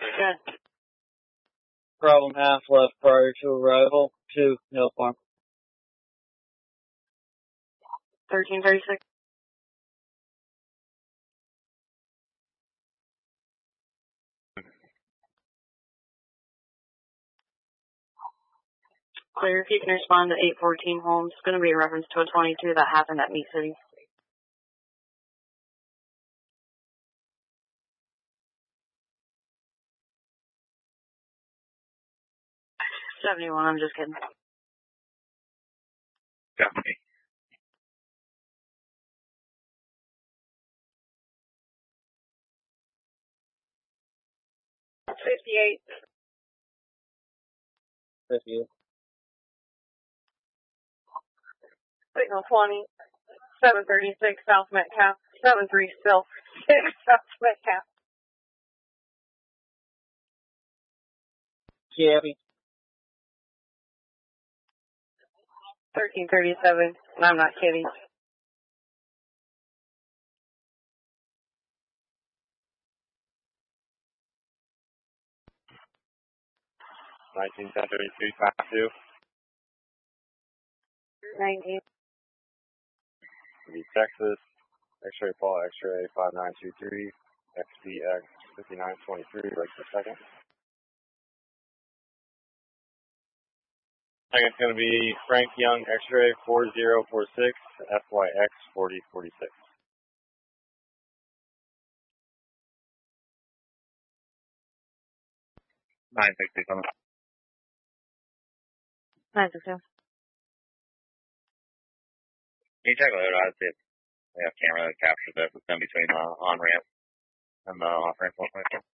Good. Problem half left prior to arrival to Hill Farm. 1336. Clear. If you can respond to 814 Holmes, it's going to be a reference to a 22 that happened at Meat City. 71, I'm just kidding. Copy. $58. 58. Signal 20. 736 South Metcalf. 73 still. 6 South Metcalf. Gabby. 1337. And I'm not kidding. Nineteen 1032, 19. Texas, X-ray Paul, X-ray 5923, XBX 5923, right per second. Second's going to be Frank Young, X-ray 4046, FYX 4046. 960 coming. 962. Can you check later? I'd see if they have camera that captures it. It's going to be between the on-ramp and the off-ramp.